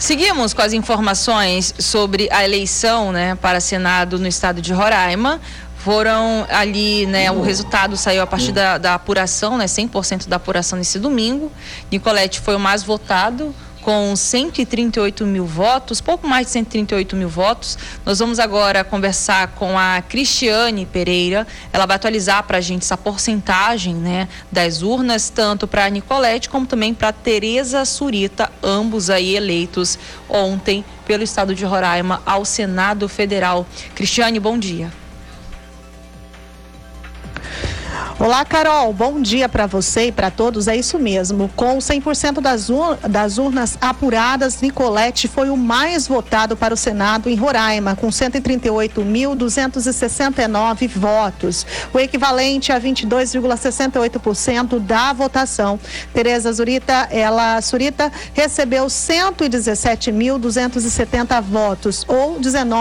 Seguimos com as informações sobre a eleição, para Senado no estado de Roraima. Foram ali, o resultado saiu a partir da apuração, 100% da apuração nesse domingo. Nicolete foi o mais votado, com 138 mil votos, pouco mais de 138 mil votos. Nós vamos agora conversar com a Cristiane Pereira. Ela vai atualizar para a gente essa porcentagem, das urnas, tanto para a Nicolete como também para a Tereza Surita, ambos aí eleitos ontem pelo estado de Roraima ao Senado Federal. Cristiane, bom dia. Olá, Carol, bom dia para você e para todos. É isso mesmo, com 100% das urnas apuradas, Nicolete foi o mais votado para o Senado em Roraima, com 138.269 votos, o equivalente a 22,68% da votação. Tereza Surita recebeu 117.270 votos, ou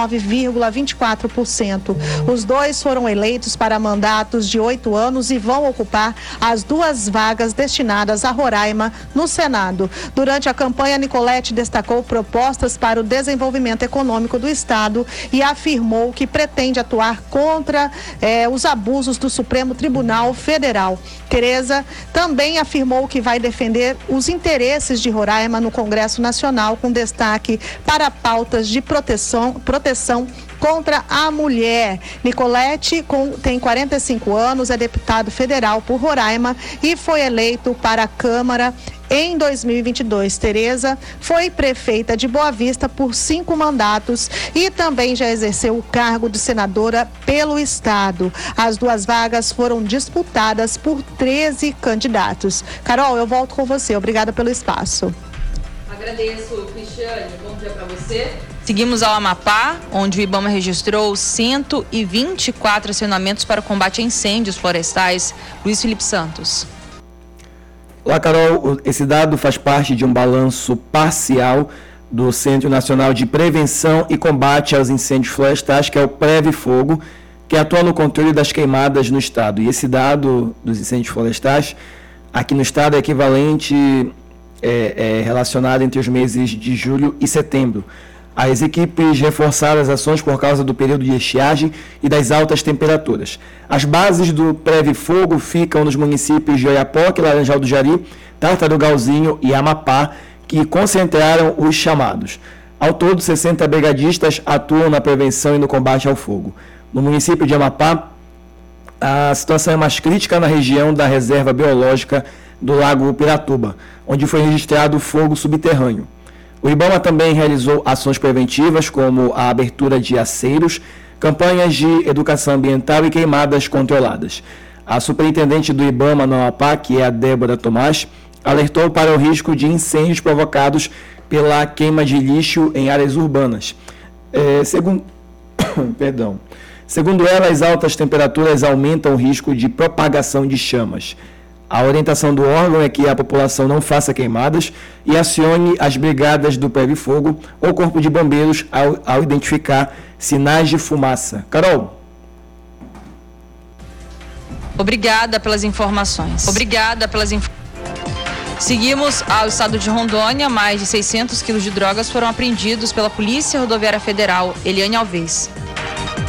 19,24%. Os dois foram eleitos para mandatos de 8 anos e vão ocupar as 2 vagas destinadas a Roraima no Senado. Durante a campanha, Nicolete destacou propostas para o desenvolvimento econômico do estado e afirmou que pretende atuar contra os abusos do Supremo Tribunal Federal. Tereza também afirmou que vai defender os interesses de Roraima no Congresso Nacional, com destaque para pautas de proteção contra a mulher. Nicolete tem 45 anos, é deputado federal por Roraima e foi eleito para a Câmara em 2022. Tereza foi prefeita de Boa Vista por 5 mandatos e também já exerceu o cargo de senadora pelo estado. As 2 vagas foram disputadas por 13 candidatos. Carol, eu volto com você. Obrigada pelo espaço. Agradeço, Cristiane. Bom dia para você. Seguimos ao Amapá, onde o IBAMA registrou 124 acionamentos para o combate a incêndios florestais. Luiz Felipe Santos. Olá, Carol. Esse dado faz parte de um balanço parcial do Centro Nacional de Prevenção e Combate aos Incêndios Florestais, que é o PREVI-Fogo, que atua no controle das queimadas no estado. E esse dado dos incêndios florestais aqui no estado é equivalente, relacionado entre os meses de julho e setembro. As equipes reforçaram as ações por causa do período de estiagem e das altas temperaturas. As bases do PREVI-Fogo ficam nos municípios de Oiapoque, Laranjal do Jari, Tartarugalzinho e Amapá, que concentraram os chamados. Ao todo, 60 brigadistas atuam na prevenção e no combate ao fogo. No município de Amapá, a situação é mais crítica na região da reserva biológica do Lago Piratuba, onde foi registrado fogo subterrâneo. O IBAMA também realizou ações preventivas, como a abertura de aceiros, campanhas de educação ambiental e queimadas controladas. A superintendente do IBAMA no Amapá, que é a Débora Tomás, alertou para o risco de incêndios provocados pela queima de lixo em áreas urbanas. Segundo ela, as altas temperaturas aumentam o risco de propagação de chamas. A orientação do órgão é que a população não faça queimadas e acione as brigadas do PREVI-Fogo ou Corpo de Bombeiros ao identificar sinais de fumaça. Carol. Obrigada pelas informações. Seguimos ao estado de Rondônia. Mais de 600 quilos de drogas foram apreendidos pela Polícia Rodoviária Federal. Eliane Alves.